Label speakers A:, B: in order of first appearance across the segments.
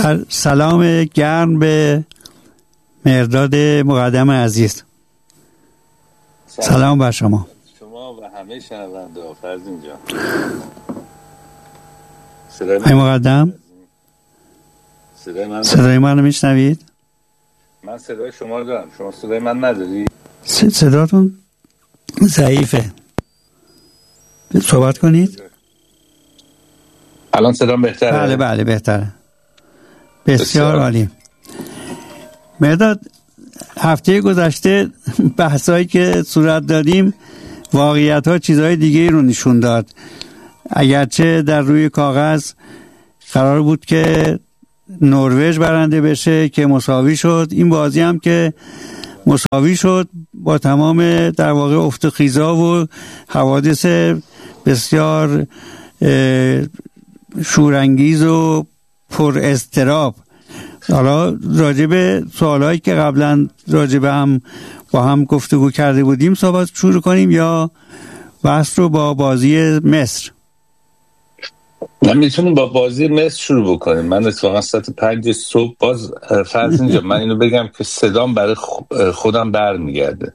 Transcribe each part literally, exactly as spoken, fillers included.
A: سلام گرم به مرداد مقدم عزیز. سلام, سلام بر شما.
B: شما و همه شنونده ها. فرزین جان
A: های مقدم
B: صدای من
A: صدای من رو میشنوید؟
B: من صدای شما رو دارم، شما صدای من نداری؟
A: صداتون ضعیفه، صحبت کنید.
B: الان صدام بهتره؟
A: بله بله بهتره، بسیار عالی. مرداد، هفته گذشته بحثایی که صورت دادیم واقعیت ها چیزهای دیگه رو نشون داد. اگرچه در روی کاغذ قرار بود که نروژ برنده بشه که مساوی شد، این بازی هم که مساوی شد با تمام در واقع افت خیزا و حوادث بسیار شورانگیز و پر اضطراب. حالا راجب سوالایی که قبلا راجب هم با هم گفتگو کرده بودیم صحبت شروع کنیم یا بحث رو با بازی مصر؟
B: من میتونیم با بازی مصر شروع بکنیم. من اتفاقا ساعت پنج صبح باز فرض اینجا من اینو بگم که صدام برای خودم برمیگرده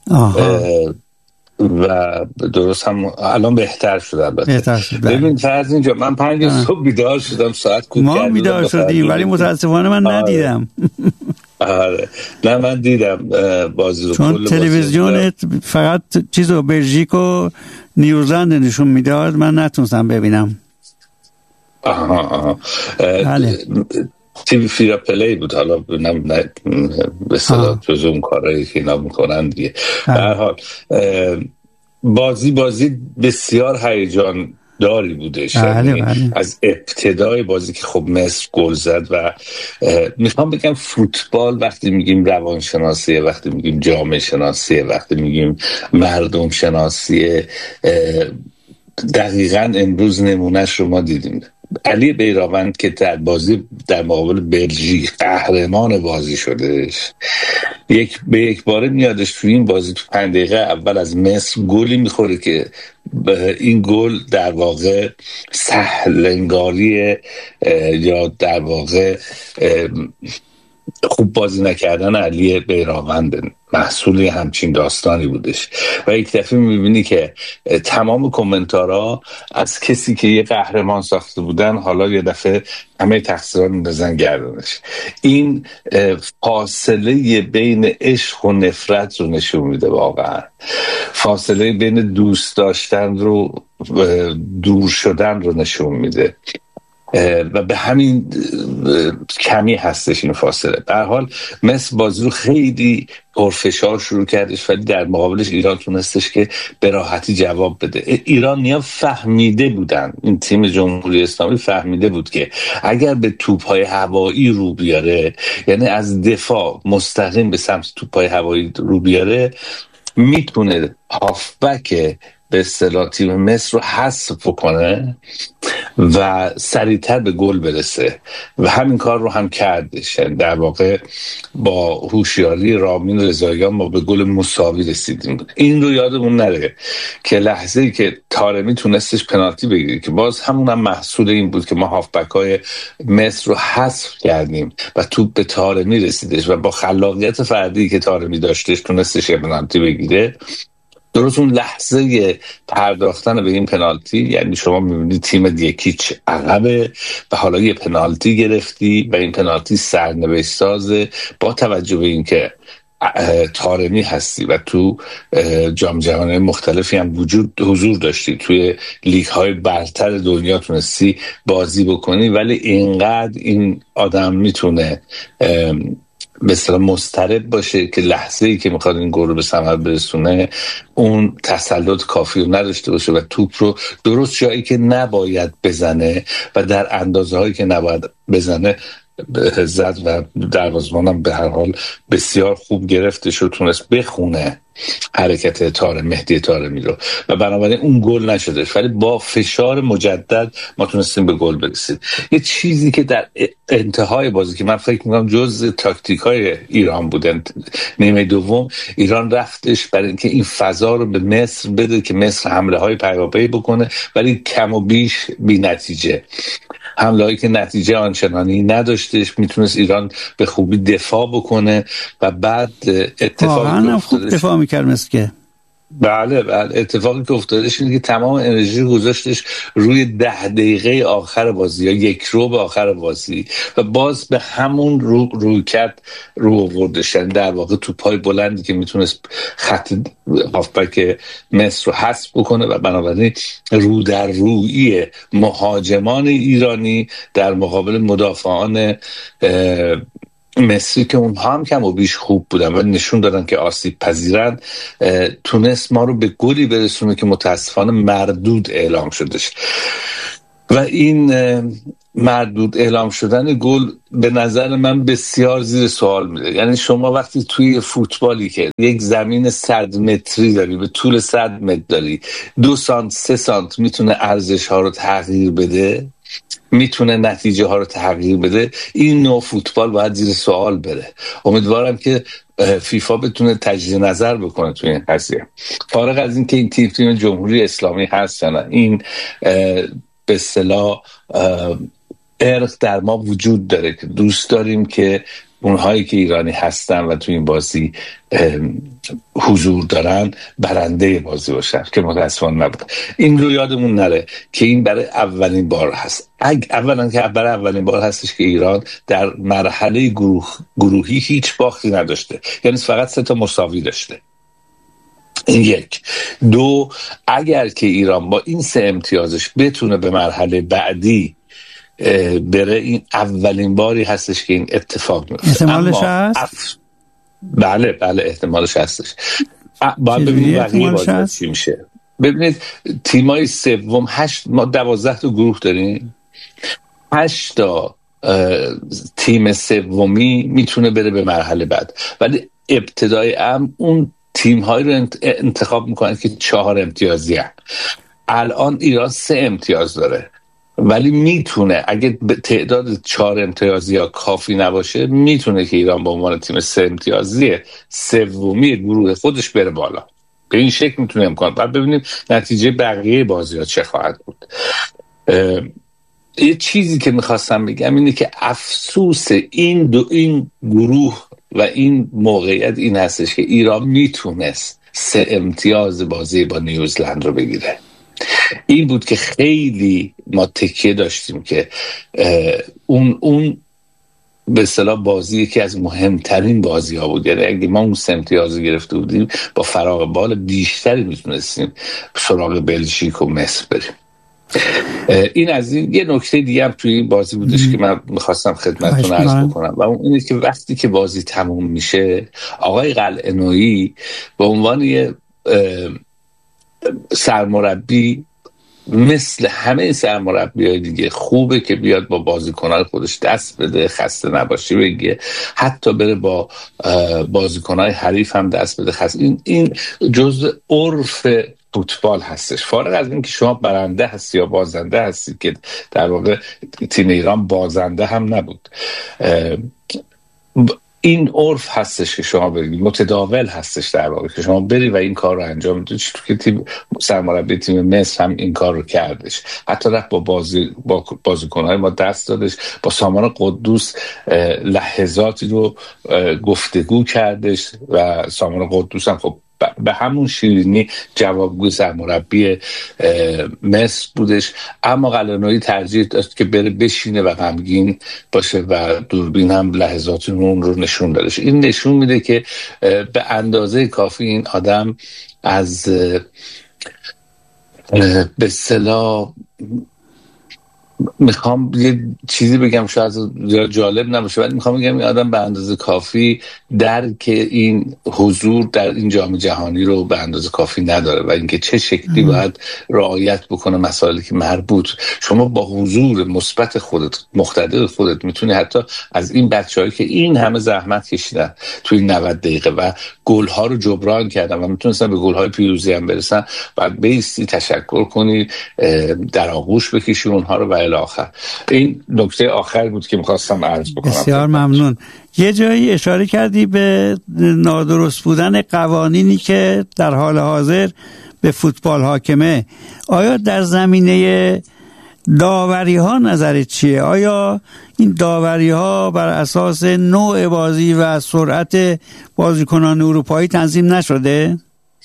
B: و درست هم الان بهتر شد. البته ببین فرض اینجا من پنج صبح بیدار شدم، ساعت کوک
A: ما بیدار شدیم ولی متاسفانه من ندیدم.
B: آره نه من دیدم بازی رو،
A: چون تلویزیون فقط چیزو بلژیک و نیوزلند نشون میداد، من نتونستم ببینم.
B: آها آها بله. تیوی فیرا پلی بود، حالا نه به صلاح جز اون کارهایی که اینا میکنن دیگه. به هر حال بازی بازی بسیار هیجان داری بودش.
A: بله بله.
B: از ابتدای بازی که خب مصر گل زد و میخوام بگم فوتبال وقتی میگیم روانشناسیه، وقتی میگیم جامعه شناسیه، وقتی میگیم مردم شناسیه، دقیقاً امروز نمونهش رو ما دیدیم. علی بیراوند که در بازی در مقابل بلژیک قهرمان بازی شدهش، یک به یک باره میادش تو این بازی تو پنج دقیقه اول از مصر گلی میخوره که این گل در واقع سهلنگاری یا در واقع خوب بازی نکردن علی بیراوند محصولی همچین داستانی بودش. و یک دفعه میبینی که تمام کامنتارها از کسی که یه قهرمان ساخته بودن حالا یه دفعه همه تقصیرها میندازن گردنش. این فاصله بین عشق و نفرت رو نشون میده، واقعا فاصله بین دوست داشتن رو دور شدن رو نشون میده و به همین کمی هستش این فاصله. به هر حال مصر بازی رو خیلی پرفشار شروع کردش ولی در مقابلش ایران تونستش که به راحتی جواب بده. ایرانی‌ها فهمیده بودن، این تیم جمهوری اسلامی فهمیده بود که اگر به توپ‌های هوایی رو بیاره، یعنی از دفاع مستقیم به سمت توپ‌های هوایی رو بیاره، میتونه هافبک به اصطلاح تیم مصر رو حذف کنه و سریعتر به گل برسه و همین کار رو هم کردش. در واقع با هوشیاری رامین رضاییان ما به گل مساوی رسیدیم. این رو یادمون نره که لحظه‌ای که طارمی تونستش پنالتی بگیره که باز همون هم محصول این بود که ما هافبک‌های مصر رو حذف کردیم و توپ به طارمی رسیدش و با خلاقیت فردی که طارمی داشتش تونستش پنالتی بگیره. درست اون لحظه پرداختن به این پنالتی، یعنی شما میبینید تیم یکیچ عقبه و حالا یه پنالتی گرفتی و این پنالتی سرنوشت سازه با توجه به این که طارمی هستی و تو جام جهانی مختلفی هم وجود حضور داشتی، توی لیگ های برتر دنیا تونستی بازی بکنی، ولی اینقدر این آدم میتونه به اصطلاح مضطرب باشه که لحظه ای که میخواد این گل رو به ثمر برسونه اون تسلط کافی رو نداشته باشه و توپ رو درست جایی که نباید بزنه و در اندازه هایی که نباید بزنه زد و دروازه‌بانم به هر حال بسیار خوب گرفتش و تونست بخونه حرکت تار مهدی طارمی رو و بنابراین اون گل نشدش، ولی با فشار مجدد ما تونستیم به گل برسیم. یه چیزی که در انتهای بازی که من فکر میکنم جز تاکتیکای ایران بودن، نیمه دوم ایران رفتش برای اینکه این فضا رو به مصر بده که مصر حمله های پیاپی بکنه ولی کم و بیش بی نتیجه حمله‌ای که نتیجه آنچنانی نداشتش، میتونست ایران به خوبی دفاع بکنه و بعد اتفاقی که
A: خوب دفاع میکرد مثل که
B: بله بله اتفاقی که افتادش اینه که تمام انرژی رو گذاشتش روی ده دقیقه آخر بازی یا یک رو به آخر بازی و باز به همون رو رویکرد رو آوردش. یعنی در واقع توپای بلندی که میتونست خط هافبک مصر رو حذف بکنه و بنابراین رو در رویی مهاجمان ایرانی در مقابل مدافعان مصری که اونها هم کم و بیش خوب بودن و نشون دادن که آسیب پذیرن، تونست ما رو به گلی برسونه که متاسفانه مردود اعلام شدش. و این مردود اعلام شدن گل به نظر من بسیار زیر سوال میره. یعنی شما وقتی توی فوتبالی که یک زمین صد متری داری، به طول صد متر داری، دو سانت سه سانت میتونه ارزش ها رو تغییر بده، میتونه نتیجه ها رو تغییر بده، این نوع فوتبال باید زیر سوال بره. امیدوارم که فیفا بتونه تجدید نظر بکنه توی این قضیه. فارغ از این که این تیم تیم جمهوری اسلامی هست یا نه، این به اصطلاح ارق در ما وجود داره که دوست داریم که اونهایی که ایرانی هستن و توی این بازی حضور دارن برنده بازی باشن که متاسفانه نبود. این رو یادمون نره که این برای اولین بار هست. اولا که برای اولین بار هستش که ایران در مرحله گروه گروهی هیچ باختی نداشته، یعنی فقط سه تا مساوی داشته. این یک. دو، اگر که ایران با این سه امتیازش بتونه به مرحله بعدی بره، این اولین باری هستش که این اتفاق میفته.
A: احتمالش هست؟
B: اف... بله بله احتمالش هستش. باید ببینید بقیه بازی چی میشه. ببینید تیمای سوم هشت، ما دوازده تا گروه داریم، هشت تا تیم سومی میتونه بره به مرحله بعد، ولی ابتدای امر اون تیم هایی رو انتخاب میکنن که چهار امتیازی هست. الان ایران سه امتیاز داره، ولی میتونه اگه تعداد چهار امتیازی ها کافی نباشه، میتونه که ایران به عنوان تیم سه امتیازی سومی گروه خودش بره بالا. به این شکل میتونه امکان. بعد ببینیم نتیجه بقیه بازی ها چه خواهد بود. یه چیزی که میخواستم بگم اینه که افسوس این دو این گروه و این موقعیت این هستش که ایران میتونست سه امتیاز بازی با نیوزلند رو بگیره. این بود که خیلی ما تکیه داشتیم که اون اون به اصطلاح بازی که از مهمترین بازی ها بود. یعنی اگه ما اون سه امتیاز گرفته بودیم با فراغ بال بیشتری میتونستیم سراغ بلژیک و مصر بریم. این از این. یه نکته دیگه هم توی این بازی بودش که من میخواستم خدمتتون عرض بکنم و اون اینه که وقتی که بازی تموم میشه، آقای قلعه‌نویی به عنوان یه سرمربی مثل همه سرمربی‌های دیگه خوبه که بیاد با بازیکن‌های خودش دست بده، خسته نباشی بگه، حتی بره با بازیکن‌های حریف هم دست بده خسته. این این جزء عرف فوتبال هستش. فارغ از این که شما برنده هستی یا بازنده هستی، که در واقع تیم ایران بازنده هم نبود، این عرف هستش که شما برید، متداول هستش در واقع که شما بری و این کار رو انجام بدید. که تیم سرمربی تیم مصر هم این کار رو کردش، حتی رفت با بازی با بازیکن‌های ما دست دادش، با سامان قدوس لحظاتی رو گفتگو کردش و سامان قدوس هم خب به همون شیرینی جوابگوی سرمربی مصر بودش. اما قلعه‌نویی ترجیح داشت که بره بشینه و غمگین باشه و دوربین هم لحظات اون رو نشون دادش. این نشون میده که به اندازه کافی این آدم از به اصطلاح، میخوام یه چیزی بگم شاید جالب نباشه، ولی میخوام بگم این آدم به اندازه کافی درک این حضور در این جام جهانی رو به اندازه کافی نداره و اینکه چه شکلی باید رعایت بکنه مسائلی که مربوط. شما با حضور مثبت خودت، مقتدر خودت، میتونی حتی از این بچه‌هایی که این همه زحمت کشیدن توی نود دقیقه و گل‌ها رو جبران کردن و میتونستن به گل‌های پیروزی هم برسن، بعد بیستی تشکر کنی، در آغوش بکشی اونها رو و الی آخر. این نکته آخر بود که میخواستم عرض بکنم.
A: بسیار ممنون. یه جایی اشاره کردی به نادرست بودن قوانینی که در حال حاضر به فوتبال حاکمه. آیا در زمینه داوری ها نظرت چیه؟ آیا این داوری ها بر اساس نوع بازی و سرعت بازیکنان اروپایی تنظیم نشده؟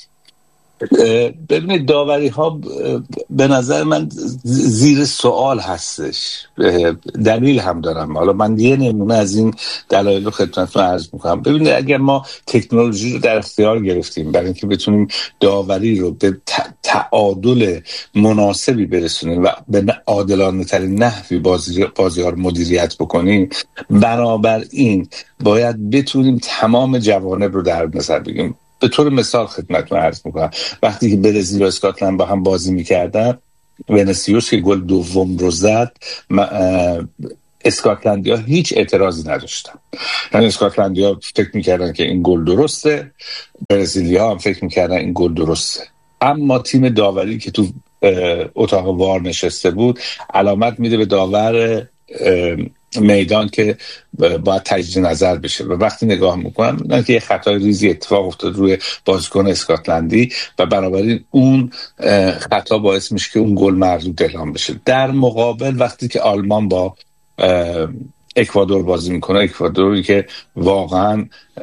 B: ببینید داوری ها به نظر من زیر سوال هستش. دلیل هم دارم. حالا من یه نمونه از این دلایل رو خدمتتون عرض میکنم. ببینید اگر ما تکنولوژی رو در اختیار گرفتیم برای اینکه بتونیم داوری رو به تعادل مناسبی برسونیم و به عادلانه ترین نحوی بازی بازی ها رو مدیریت بکنیم، بنابراین باید بتونیم تمام جوانب رو در نظر بگیریم. به طور مثال خدمتتون عرض میکنم وقتی که برزیل و اسکاتلند با هم بازی میکردن، ونسیوس که گل دوم رو زد، اسکاتلندیا هیچ اعتراضی نداشتن. یعنی اسکاتلندیا فکر میکردن که این گل درسته، برزیلیا هم فکر میکردن این گل درسته. اما تیم داوری که تو اتاق وار نشسته بود علامت میده به داور میدان که باید تجدید نظر بشه و وقتی نگاه میکنم میدونم که یه خطای ریزی اتفاق افتاد روی بازیکن اسکاتلندی و بنابراین اون خطا باعث میشه که اون گل مردود اعلام بشه. در مقابل وقتی که آلمان با اکوادور بازی میکنه، اکوادوری که واقعا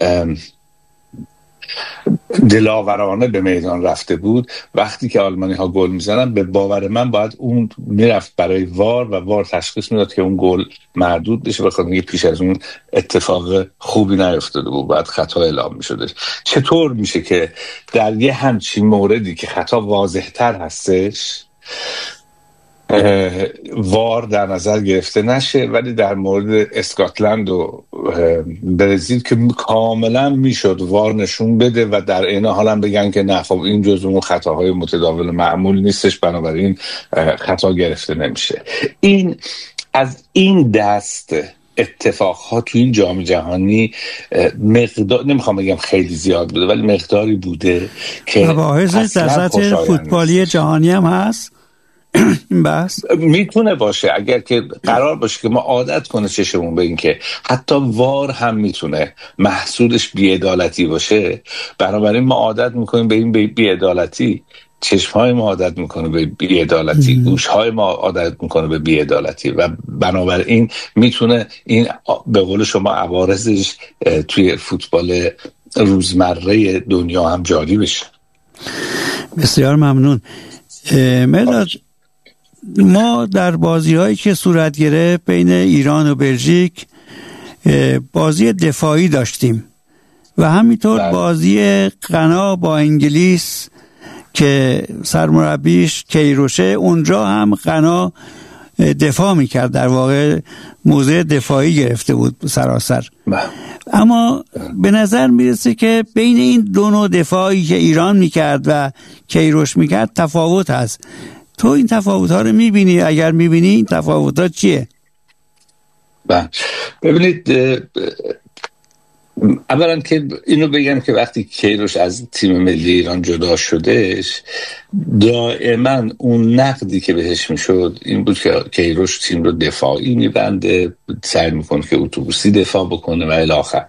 B: دلاورانه به میدان رفته بود، وقتی که آلمانی ها گل میزنن به باور من باید اون میرفت برای وار و وار تشخیص میداد که اون گل مردود بشه، بخاطر اینکه پیش از اون اتفاق خوبی نیفتاده بود، باید خطا اعلام میشدش. چطور میشه که در یه همچین موردی که خطا واضح تر هستش وار در نظر گرفته نشه، ولی در مورد اسکاتلند و برزیل که کاملا میشد وار نشون بده و در عین حال هم بگن که نه خب این جزو اون خطاهای متداول معمول نیستش، بنابراین خطا گرفته نمیشه. این از این دست اتفاقها تو این جام جهانی مقدار، نمیخوام بگم خیلی زیاد بوده، ولی مقداری بوده که
A: مباحث در سطح فوتبالی جهانی هم هست. این بحث
B: میتونه باشه اگر که قرار باشه که ما عادت کنه چشمون به این که حتی وار هم میتونه محصولش بی‌عدالتی باشه، بنابراین ما عادت میکنیم به این بی‌عدالتی، چشمهای ما عادت میکنه به بی‌عدالتی، گوشهای ما عادت میکنه به بی‌عدالتی و بنابراین میتونه این به قول شما عوارضش توی فوتبال روزمره دنیا هم جاری بشه.
A: بسیار ممنون. مرداد، ما در بازی هایی که صورت گرفت بین ایران و بلژیک بازی دفاعی داشتیم و همینطور بازی غنا با انگلیس که سرمربیش کیروشه، اونجا هم غنا دفاع میکرد، در واقع موضع دفاعی گرفته بود سراسر. اما به نظر میرسه که بین این دو نوع دفاعی که ایران میکرد و کیروش میکرد تفاوت هست. تو این تفاوت ها رو میبینی؟ اگر میبینی این تفاوت ها چیه؟
B: ببینید، اولا که اینو بگم که وقتی کیروش از تیم ملی ایران جدا شدش، دائما اون نقدی که بهش میشد این بود که کیروش تیم رو دفاعی میبنده، سعی میکنه که اتوبوسی دفاع بکنه و الی آخر.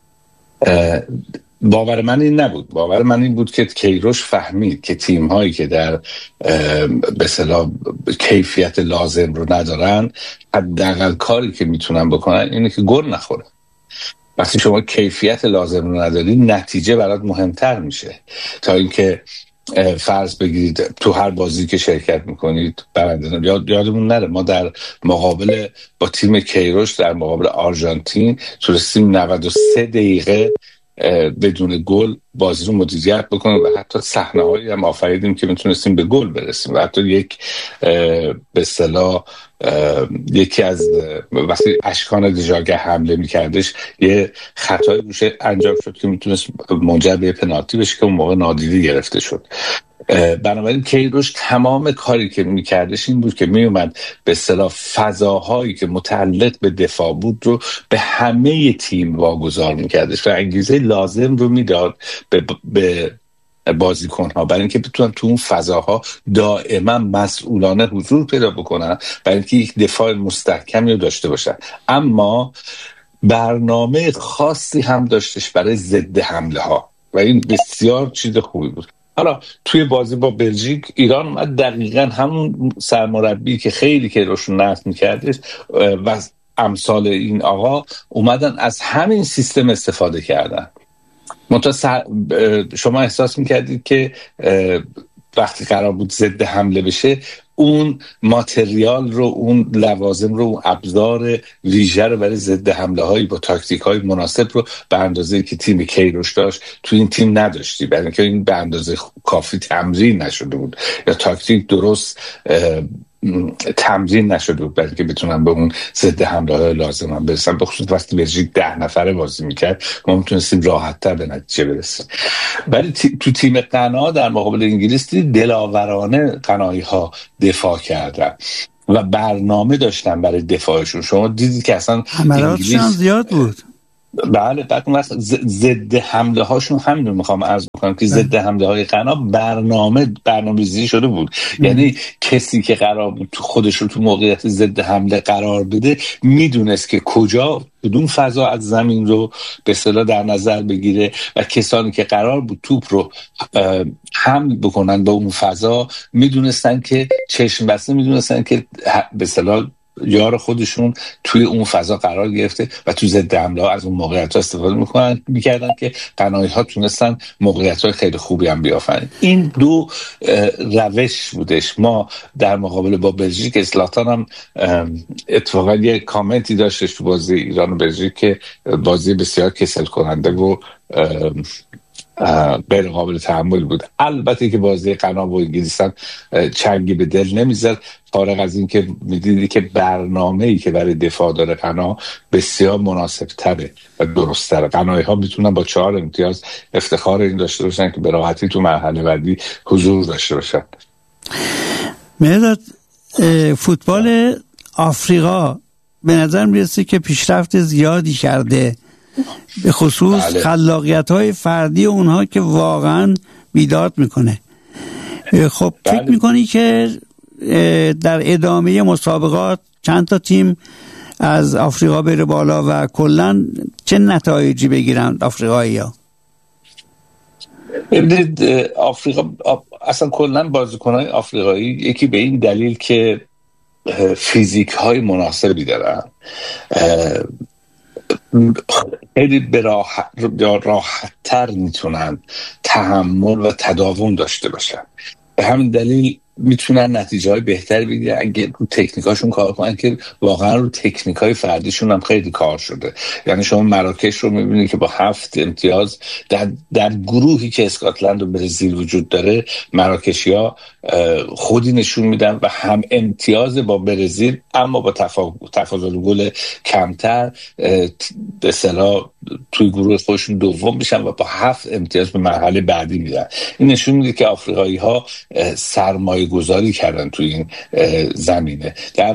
B: باور من این نبود. باور من این بود که کیروش فهمید که تیم هایی که در به اصطلاح کیفیت لازم رو ندارن، حداقل کاری که میتونن بکنن اینه که گل نخورن. وقتی شما کیفیت لازم رو نداری، نتیجه برات مهمتر میشه تا اینکه فرض بگیرید تو هر بازی که شرکت میکنید برنده. یاد یادمون نره ما در مقابل با تیم کیروش در مقابل آرژانتین تونستیم نود و سه دقیقه بدون گل بازی رو مدیریت بکنیم و حتی صحنه‌هایی هم آفریدیم که میتونستیم به گل برسیم و حتی یک به اصطلاح یکی از وقتی اشکان دژاگه حمله میکردش یه خطای روش انجام شد که میتونست منجر به پنالتی بشه که اون موقع نادیده گرفته شد. بنابراین کیروش تمام کاری که میکردش این بود که میومد به اصطلاح فضاهایی که متعلق به دفاع بود رو به همه تیم واگذار میکردش و انگیزه لازم رو میداد به, به بازیکن‌ها برای اینکه بتونن تو اون فضاها دائما مسئولانه حضور پیدا بکنن، برای اینکه یک دفاع مستحکمی رو داشته باشن. اما برنامه خاصی هم داشتش برای ضد حمله ها و این بسیار چیز خوبی بود. حالا توی بازی با بلژیک ایران اومد دقیقاً همون سرمربی که خیلی که روشون نقد می‌کردش و امثال این آقا اومدن از همین سیستم استفاده کردن. منتها شما احساس می‌کردید که وقتی قرار بود ضد حمله بشه اون ماتریال رو، اون لوازم رو، اون ابزار ویژه رو برای ضد حمله هایی با تاکتیک های مناسب رو به اندازه که تیم کیروش داشت تو این تیم نداشتی، برای اینکه این به اندازه کافی تمرین نشده بود یا تاکتیک درست تمرین نشده بود برای اینکه بتونن به اون ضد حمله های لازم هم برسن. به خصوص وقتی بلژیک ده نفره بازی میکرد ما میتونستیم راحت تر به نتیجه برسیم. ولی تو تیم غنا در مقابل انگلیس دلاورانه غنایی ها دفاع کردن و برنامه داشتن برای دفاعشون. شما دیدید که اصلا
A: حملاتشون زیاد بود.
B: بله، بعد اون وقت ضد حمله هاشون همین رو میخوام عرض بکنم که ضد حمله های غنا برنامه برنامه‌ریزی شده بود. ام. یعنی کسی که قرار بود تو خودش رو تو موقعیت ضد حمله قرار بده میدونست که کجا کدوم فضا از زمین رو به اصطلاح در نظر بگیره و کسانی که قرار بود توپ رو حمل بکنن به اون فضا میدونستن که چشم بسته میدونستن که به اصطلاح یار خودشون توی اون فضا قرار گرفته و تو ضد حمله ها از اون موقعیت ها استفاده میکنن میکردن که غنایی ها تونستن موقعیت های خیلی خوبی هم بیافرین. این دو روش بودش. ما در مقابل با بلژیک، اسلاتان هم اتفاقا یه کامنتی داشتش تو بازی ایران و بلژیک که بازی بسیار کسل کننده و غیر قابل تحمل بود. البته که بازی غنا و انگلیس هم چنگی به دل نمیزد، فارغ از این که میدیدی که برنامه‌ای که برای دفاع داره غنا بسیار مناسب تره و درست تره. غنایی ها میتونن با چهار امتیاز افتخار این داشته باشن که به راحتی تو مرحله بعدی حضور داشته باشن.
A: مهداد، فوتبال آفریقا به نظر میرسه که پیشرفت زیادی کرده، به خصوص بله. خلاقیت‌های فردی اونها که واقعا بیداد میکنه. خب بله. فکر میکنی که در ادامه مسابقات چند تا تیم از آفریقا بره بالا و کلا چه نتایجی بگیرن آفریقایی‌ها؟
B: ببینید آفریقا اصلا کلا بازیکن‌های آفریقایی یکی به این دلیل که فیزیک های مناسبی دارن خیلی به راحت راحت تر میتونن تحمل و تداوم داشته باشن. به همین دلیل میتونن نتیجه های بهتری بگیرن اگه رو تکنیکاشون کار کنن که واقعا رو تکنیک های فردیشون هم خیلی کار شده. یعنی شما مراکش رو میبینید که با هفت امتیاز در, در گروهی که اسکاتلند و برزیل وجود داره مراکشی ها خودی نشون میدن و هم امتیاز با برزیل اما با تفاضل گل کمتر به اصطلاح توی گروه خودشون دوم میشن و با هفت امتیاز به مرحله بعدی میرن. این نشون میده که آفریقایی ها سرمایه گذاری کردن توی این زمینه. در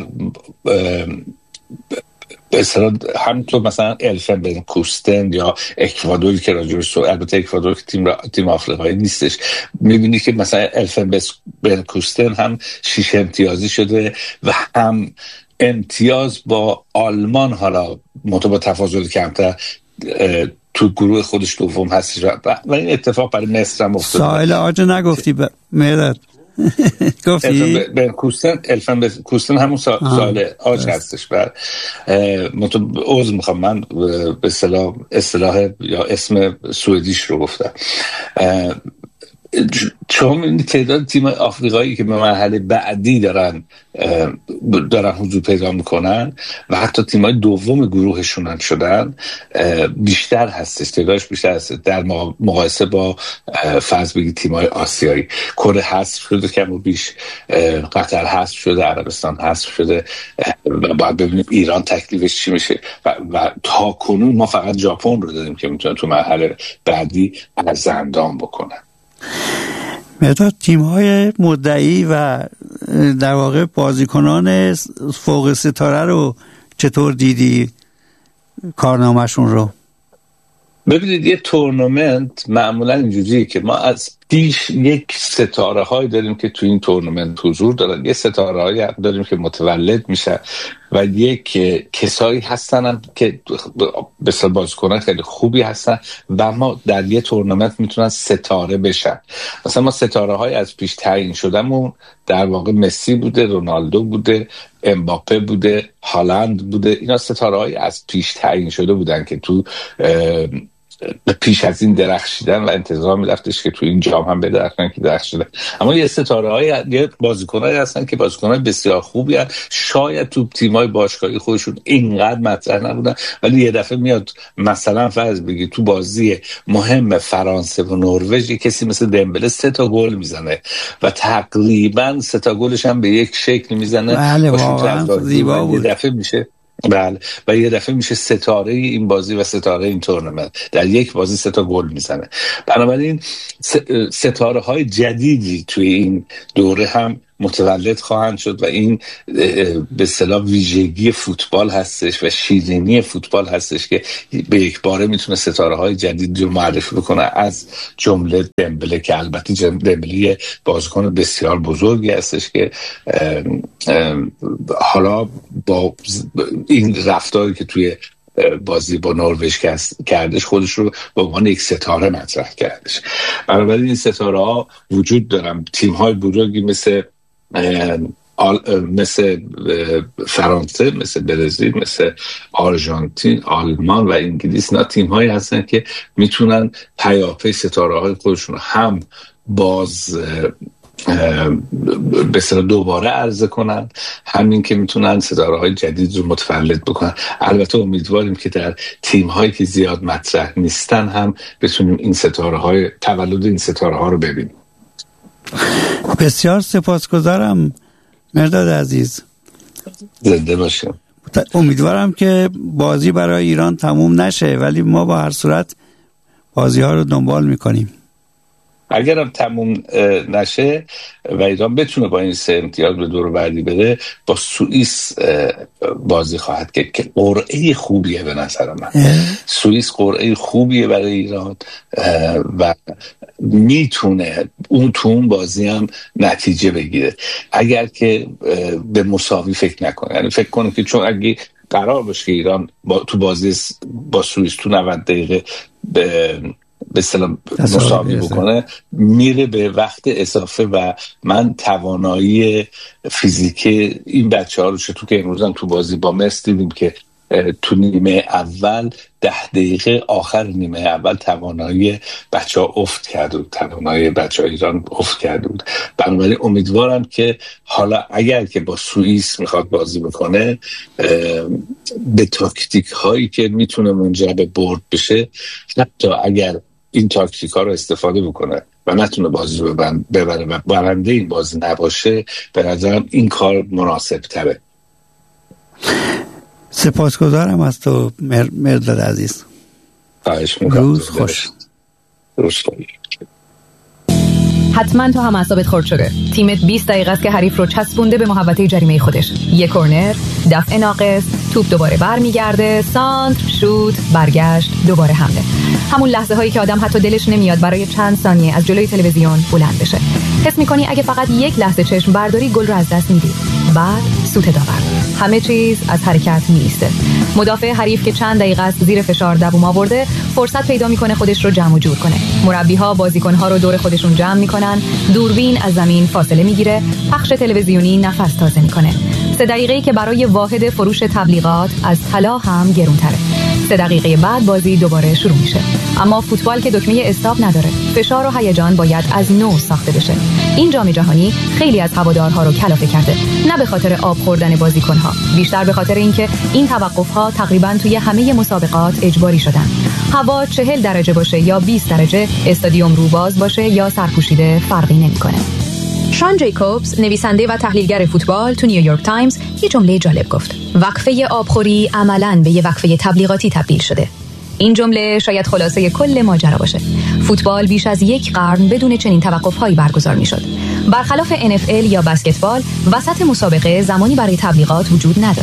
B: به اصطلاح همینطور مثلا الفنبنکوستن یا اکوادوری که راجعش، البته اکوادور تیم را... تیم آفریقایی نیستش، میبینی که مثلا الفنبنکوستن هم شش امتیازی شده و هم امتیاز با آلمان، حالا مطابق تفاضل کمتر تو گروه خودش دوم هستش و این اتفاق برای مصر هم افتاد.
A: ساحل آج نگفتی ب... مهداد گفتی؟
B: الفنبنکوستن الفنبنکوستن همون ساحل آج هستش. بعد مطابق عذر میخوام من به اصطلاح اصطلاح یا اسم سوئدیش رو گفتم. چون این تعداد تیم آفریقایی که به مرحله بعدی دارن دارن حضور پیدا میکنن و حتی تیمای دوم گروهشون هم شدن بیشتر هستش، تعدادش بیشتر هست در مقایسه با فرض بگی تیمای آسیایی. کره حذف شده کم و بیش، قطر حذف شده، عربستان حذف شده و باید ببینیم ایران تکلیفش چی میشه و, و تا کنون ما فقط ژاپن رو داریم که میتونه تو مرحله بعدی ارزندام بکنن.
A: مهداد، تیم‌های مدعی و در واقع بازیکنان فوق ستاره رو چطور دیدی کارنامه‌شون رو؟
B: ببینید یه تورنمنت معمولا اینجوریه که ما از پیش یک ستاره های داریم که تو این تورنمنت حضور دارن، یه ستاره های داریم که متولد میشن و یک کسایی هستن هم که بسیار بازیکنان خیلی خوبی هستن و ما در یه تورنمنت میتونن ستاره بشن. مثلا ما ستاره های از پیش تعیین شدمون در واقع مسی بوده، رونالدو بوده، امباپه بوده، هالند بوده. اینا ستاره های از پیش تعیین شده بودن که تو پیش از این درخشیدن و انتظار می‌رفتش که تو این جام هم بدرخشن که درخشیدن. اما یه ستاره‌های یه بازیکنایی هستن که بازیکنای بسیار خوبی هستن، شاید تو تیم‌های باشگاهی خودشون اینقدر مطرح نبودن، ولی یه دفعه میاد مثلا فرض بگی تو بازی مهم فرانسه و نروژ کسی مثل دمبله سه تا گل میزنه و تقریبا سه تا گلش هم به یک شکل میزنه.
A: بله واقعا زیبا بود.
B: یه دفعه میشه بله و یه دفعه میشه ستاره این بازی و ستاره این تورنمنت، در یک بازی سه تا گل میزنه. بنابراین ستاره های جدیدی توی این دوره هم متولد خواهند شد و این به اصطلاح ویژگی فوتبال هستش و شیرینی فوتبال هستش که به یک باره میتونه ستاره های جدید رو معرفی بکنه، از جمله دمبله که البته دمبله بازیکن بسیار بزرگی هستش که ام ام حالا با این رفتاری که توی بازی با نروژ کردش خودش رو به عنوان یک ستاره مطرح کردش. بنابراین این ستاره ها وجود دارن. تیم های بزرگی مثل مثل فرانسه، مثل برزیل، مثل آرژانتین، آلمان و انگلیس، اینا تیم هایی هستن که میتونن پیاپی ستاره های خودشون هم باز به اصطلاح دوباره عرضه کنن، همین که میتونن ستاره های جدید رو متولد بکنن. البته امیدواریم که در تیم هایی که زیاد مطرح نیستن هم بتونیم این ستاره های تولد این ستاره ها رو ببینیم.
A: بسیار سپاسگزارم مرداد عزیز،
B: زنده باشم.
A: امیدوارم که بازی برای ایران تموم نشه، ولی ما با هر صورت بازی ها رو دنبال میکنیم.
B: اگرم تموم نشه و ایران بتونه با این سه امتیاز به دور بعدی بره، با سوئیس بازی خواهد کرد که قرعه خوبیه به نظر من. سوئیس قرعه خوبیه برای ایران و میتونه اون تو اون بازی هم نتیجه بگیره، اگر که به مساوی فکر نکنه. یعنی فکر کنه که چون اگه قرار باشه که ایران با تو بازی با سوئیس تو نود دقیقه به به اصطلاح مساوی بکنه، میره به وقت اضافه و من توانایی فیزیکی این بچه‌ها رو چطور که امروز هم تو بازی با مصر دیدیم که تو نیمه اول ده دقیقه آخر نیمه اول توانایی بچه ها افت کرده بود، توانایی بچه ها ایران افت کرده بود. بنابراین امیدوارم که حالا اگر که با سوئیس میخواد بازی بکنه به تاکتیک هایی که میتونه منجر به برد بشه، حتی اگر این تاکتیک ها رو استفاده بکنه و نتونه بازی رو ببره و برنده این بازی نباشه، به نظرم این کار مناسب تره.
A: سپاسگزارم از تو مرداد عزیز.
B: خواهش میکنم.
A: روز خوش.
B: روز خوش.
C: حتما تو هم اعصابت خرد شده. تیمت بیست دقیقه است که حریف رو چسبونده به محوطه جریمه خودش. یک کورنر، دفع ناقص، توپ دوباره برمیگرده، سانتر، شوت، برگشت، دوباره حمله. همون لحظه هایی که آدم حتی دلش نمیاد برای چند ثانیه از جلوی تلویزیون بلند بشه. حس می‌کنی اگه فقط یک لحظه چشم برداری گل رو از دست میدی. بعد سوت داور. همه چیز از حرکت میسته. مدافع حریف که چند دقیقه است زیر فشار دووم آورده، فرصت پیدا میکنه خودش رو جمع و جور کنه. مربی‌ها بازیکن‌ها رو دور خودشون جمع میکنن، دوربین از زمین فاصله میگیره، پخش تلویزیونی نفس تازه میکنه. سه دقیقه‌ای که برای واحد فروش تبلیغات از طلا هم گرونتره. سه دقیقه بعد بازی دوباره شروع میشه. اما فوتبال که دکمه استاپ نداره. فشار و هیجان باید از نو ساخته بشه. این جام جهانی خیلی از هوادارها رو کلافه کرده. نه به خاطر آب خوردن بازیکن‌ها، بیشتر به خاطر اینکه این توقف‌ها تقریباً توی همه مسابقات اجباری شدن. هوا چهل درجه باشه یا بیست درجه، استادیوم رو باز باشه یا سرپوشیده فرقی نمی‌کنه. شان جیکوبز، نویسنده و تحلیلگر فوتبال، تو نیویورک تایمز یه جمله جالب گفت: وقفه آبخوری عملاً به یه وقفه تبلیغاتی تبدیل شده. این جمله شاید خلاصه کل ماجرا باشه. فوتبال بیش از یک قرن بدون چنین توقف‌هایی برگزار می‌شد. برخلاف ان اف ال یا بسکتبال، وسط مسابقه زمانی برای تبلیغات وجود نداشت.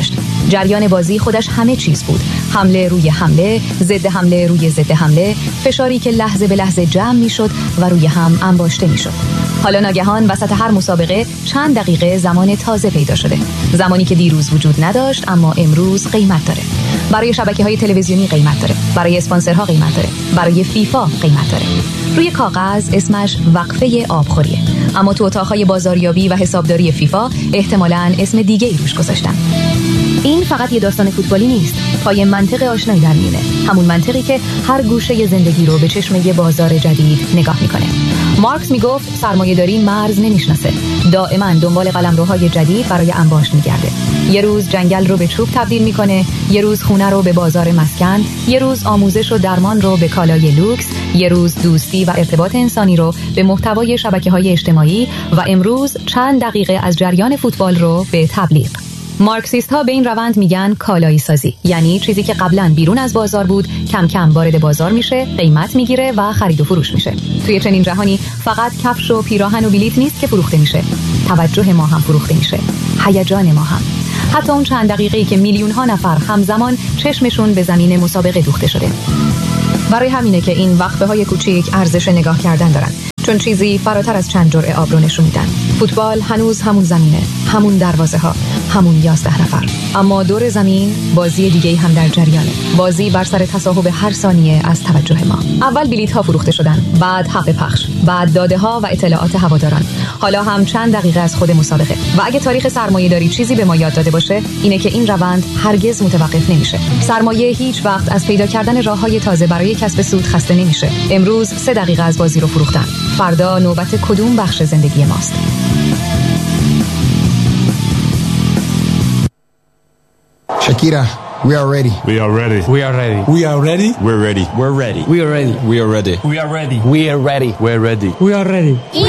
C: جریان بازی خودش همه چیز بود. حمله روی حمله، ضد حمله روی ضد حمله، فشاری که لحظه به لحظه جمع میشد و روی هم انباشته میشد. حالا ناگهان وسط هر مسابقه چند دقیقه زمان تازه پیدا شده. زمانی که دیروز وجود نداشت اما امروز قیمت داره. برای شبکه‌های تلویزیونی قیمت داره، برای اسپانسرها قیمت داره، برای فیفا قیمت داره. روی کاغذ اسمش وقفه آبخوریه، اما تو اتاق‌های بازاریابی و حسابداری فیفا احتمالاً اسم دیگه‌ای روش گذاشتن. این فقط یه داستان فوتبالی نیست، پای منطق آشنایی در میونه، همون منطقی که هر گوشه زندگی رو به چشم یه بازار جدید نگاه میکنه. مارکس میگفت سرمایه‌داری مرز نمیشناسه، دائما دنبال قلمروهای جدید برای انباشت میگرده. یه روز جنگل رو به چوب تبدیل میکنه، یه روز خونه رو به بازار مسکن، یه روز آموزش و درمان رو به کالای لوکس، یه روز دوستی و ارتباط انسانی رو به محتوای شبکه‌های اجتماعی و امروز چند دقیقه از جریان فوتبال رو به تبلیغ. مارکسیست ها به این روند میگن کالایی سازی، یعنی چیزی که قبلا بیرون از بازار بود کم کم وارد بازار میشه، قیمت میگیره و خرید و فروش میشه. توی چنین جهانی فقط کفش و پیراهن و بلیط نیست که فروخته میشه، توجه ما هم فروخته میشه، هیجان ما هم، حتی اون چند دقیقه‌ای که میلیون ها نفر همزمان چشمشون به زمین مسابقه دوخته شده. برای همینه که این وقفه های کوچیک ارزش نگاه کردن دارن، چون چیزی فراتر از چند جرعه آب رو نشون میدن. فوتبال هنوز همون زمینه، همون دروازه ها، همون یازده نفر، اما دور زمین بازی دیگه هم در جریانه، بازی بر سر تصاحب هر ثانیه از توجه ما. اول بلیط ها فروخته شدن، بعد حق پخش، بعد داده ها و اطلاعات هواداران، حالا هم چند دقیقه از خود مسابقه. و اگه تاریخ سرمایه داری چیزی به ما یاد داده باشه اینه که این روند هرگز متوقف نمیشه. سرمایه هیچ وقت از پیدا کردن راههای تازه برای کسب سود خسته نمیشه. امروز سه دقیقه از بازی رو فروختن، فردا نوبت کدوم بخش زندگی ماست؟
D: Shakira, we are ready.
E: We are ready.
D: We are ready.
E: We are ready.
D: We're ready.
E: We're ready.
D: We are ready.
E: We are ready.
D: We are ready.
E: We are ready.
D: We're ready.
E: We're ready.
D: We are ready.